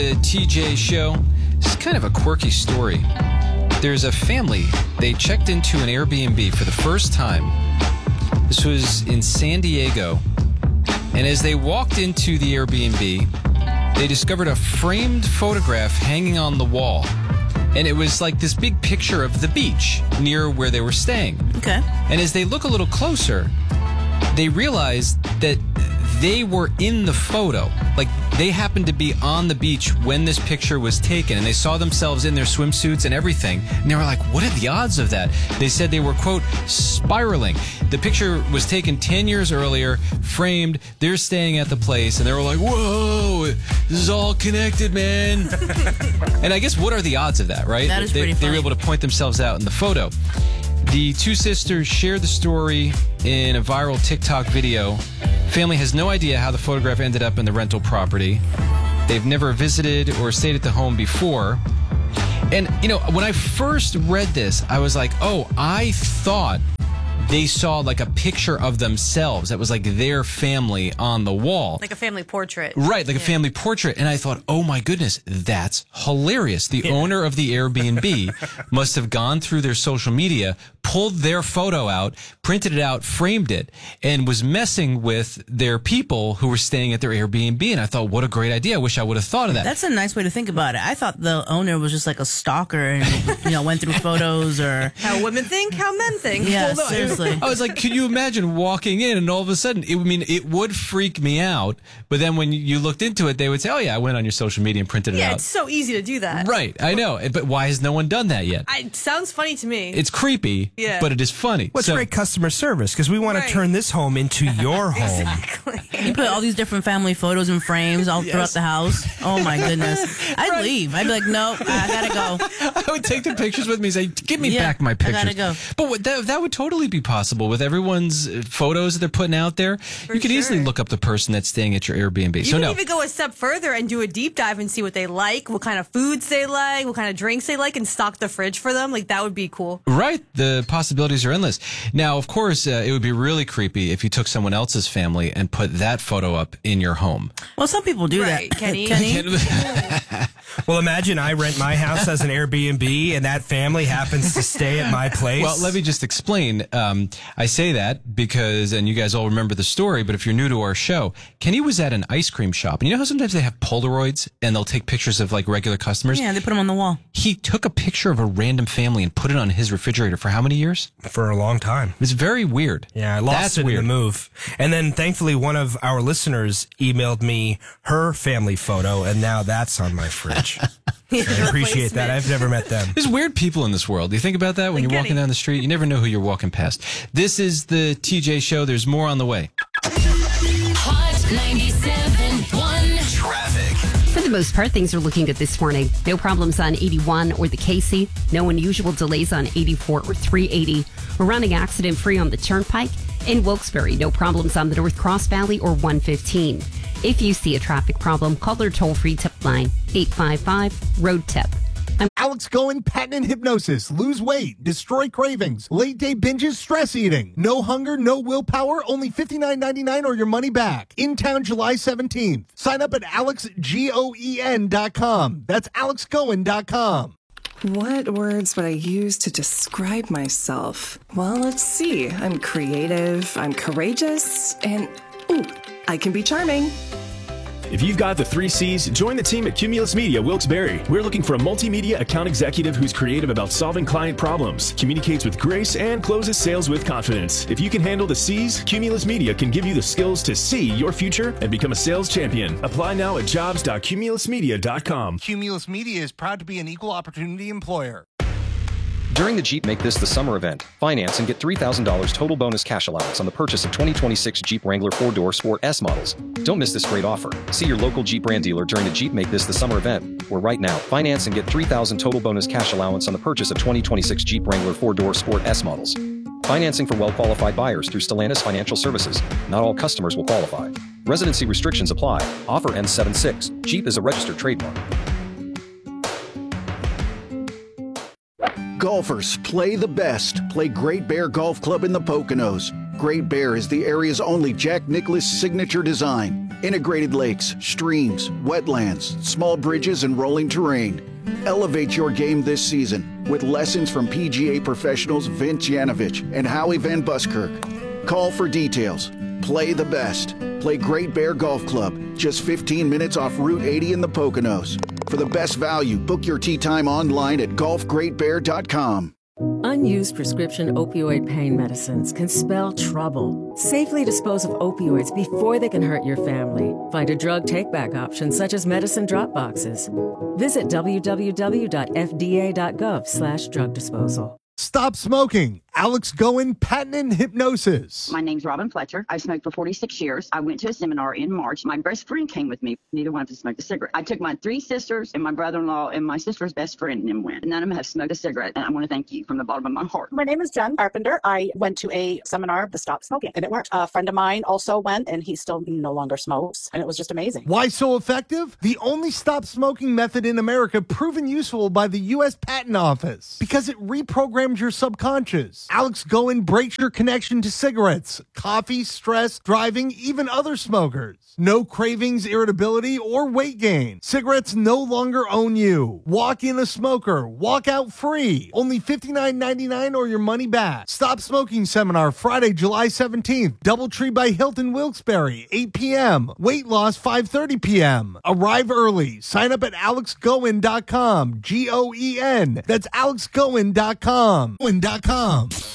The TJ Show. This is kind of a quirky story. There's a family. They checked into an Airbnb for the first time. This was in San Diego. And as they walked into the Airbnb, they discovered a framed photograph hanging on the wall. And it was like this big picture of the beach near where they were staying. Okay. And as they look a little closer, they realized that they were in the photo. Like, they happened to be on the beach when this picture was taken, and they saw themselves in their swimsuits and everything. And they were like, what are the odds of that? They said they were, quote, spiraling. The picture was taken 10 years earlier, framed. They're staying at the place, and they were like, whoa, this is all connected, man. And I guess, what are the odds of that, right? That is pretty funny. They were able to point themselves out in the photo. The two sisters shared the story in a viral TikTok video. Family has no idea how the photograph ended up in the rental property. They've never visited or stayed at the home before. And, you know, when I first read this, I was like, oh, I thought they saw like a picture of themselves that was like their family on the wall. Like a family portrait. Right, like a family portrait. And I thought, oh my goodness, that's hilarious. The owner of the Airbnb must have gone through their social media, pulled their photo out, printed it out, framed it, and was messing with their people who were staying at their Airbnb. And I thought, what a great idea. I wish I would have thought of that. That's a nice way to think about it. I thought the owner was just like a stalker and, you know, went through photos or... How women think, how men think. Yeah, Hold on. seriously. I was like, could you imagine walking in and all of a sudden, it would freak me out. But then when you looked into it, they would say, oh yeah, I went on your social media and printed it Yeah, out. it's so easy to do that. Right, I know. But why has no one done that yet? It sounds funny to me. It's creepy, Yeah. but it is funny. What's So- great customer service? Because we want Right. to turn this home into your home. You put all these different family photos and frames all throughout the house. Oh my goodness. I'd leave. I'd be like, no, I gotta go. I would take the pictures with me and say, give me Yeah, back my I pictures. gotta go. But that would totally be possible with everyone's photos that they're putting out there. You could easily sure. look up the person that's staying at your Airbnb. You So can no. even go a step further and do a deep dive and see what they like, what kind of foods they like, what kind of drinks they like, and stock the fridge for them. Like, that would be cool. Right. The possibilities are endless. Now, of course, it would be really creepy if you took someone else's family and put that photo up in your home. Well, some people do Right, that. Kenny. Well, imagine I rent my house as an Airbnb and that family happens to stay at my place. Well, let me just explain. I say that because, and you guys all remember the story, but if you're new to our show, Kenny was at an ice cream shop. And you know how sometimes they have Polaroids and they'll take pictures of like regular customers? Yeah, they put them on the wall. He took a picture of a random family and put it on his refrigerator for how many years? For a long time. It's very weird. Yeah, I lost That's it weird. in the move. And then thankfully one of our listeners emailed me her family photo and now that's on my fridge. I appreciate that. I've never met them. There's weird people in this world. Do you think about that when Like you're walking Kenny. down the street? You never know who you're walking past. This is the TJ Show. There's more on the way. Hot 97.1 Traffic. For the most part, things are looking good this morning. No problems on 81 or the Casey. No unusual delays on 84 or 380. We're running accident-free on the Turnpike. In Wilkes-Barre, no problems on the North Cross Valley or 115. If you see a traffic problem, call their toll-free tip line, 855-ROAD-TIP. Alex Goen, patent and hypnosis. Lose weight, destroy cravings, late day binges, stress eating. No hunger, no willpower, only $59.99 or your money back. In town July 17th. Sign up at alexgoen.com. That's alexgoen.com. What words would I use to describe myself? Well, let's see. I'm creative, I'm courageous, and ooh, I can be charming. If you've got the 3 C's, join the team at Cumulus Media Wilkes-Barre. We're looking for a multimedia account executive who's creative about solving client problems, communicates with grace, and closes sales with confidence. If you can handle the C's, Cumulus Media can give you the skills to see your future and become a sales champion. Apply now at jobs.cumulusmedia.com. Cumulus Media is proud to be an equal opportunity employer. During the Jeep Make This the Summer event, finance and get $3,000 total bonus cash allowance on the purchase of 2026 Jeep Wrangler 4-Door Sport S models. Don't miss this great offer. See your local Jeep brand dealer during the Jeep Make This the Summer event, where right now, finance and get $3,000 total bonus cash allowance on the purchase of 2026 Jeep Wrangler 4-Door Sport S models. Financing for well-qualified buyers through Stellantis Financial Services. Not all customers will qualify. Residency restrictions apply. Offer ends 7/6. Jeep is a registered trademark. Golfers, play the best. Play Great Bear Golf Club in the Poconos. Great Bear is the area's only Jack Nicklaus signature design. integrated lakes, streams, wetlands, small bridges, and rolling terrain. Elevate your game this season with lessons from PGA professionals Vince Yanovich and Howie Van Buskirk. Call for details. Play the best. Play Great Bear Golf Club, just 15 minutes off Route 80 in the Poconos. For the best value, book your tee time online at golfgreatbear.com. Unused prescription opioid pain medicines can spell trouble. Safely dispose of opioids before they can hurt your family. Find a drug take-back option such as medicine drop boxes. Visit www.fda.gov/drug disposal. Stop smoking. Alex Goen, patent and hypnosis. My name's Robin Fletcher. I've smoked for 46 years. I went to a seminar in March. My best friend came with me. Neither one of us smoked a cigarette. I took my 3 sisters and my brother-in-law and my sister's best friend and went. None of them have smoked a cigarette, and I want to thank you from the bottom of my heart. My name is Jen Carpenter. I went to a seminar of the Stop Smoking, and it worked. A friend of mine also went, and he still no longer smokes, and it was just amazing. Why so effective? The only stop smoking method in America proven useful by the U.S. Patent Office because it reprograms your subconscious. Alex Goen breaks your connection to cigarettes, coffee, stress, driving, even other smokers. No cravings, irritability, or weight gain. Cigarettes no longer own you. Walk in a smoker. Walk out free. Only $59.99 or your money back. Stop Smoking Seminar Friday, July 17th. Doubletree by Hilton Wilkes-Barre, 8 p.m. Weight loss, 5:30 p.m. Arrive early. Sign up at alexgoen.com. Goen. That's alexgoen.com. Goen.com.